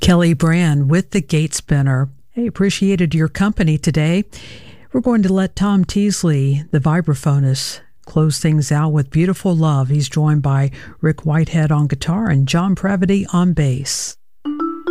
Kelly Brand with the Gate Spinner. Hey, appreciated your company today. We're going to let Tom Teasley, the vibraphonist, close things out with Beautiful Love. He's joined by Rick Whitehead on guitar and John Previty on bass.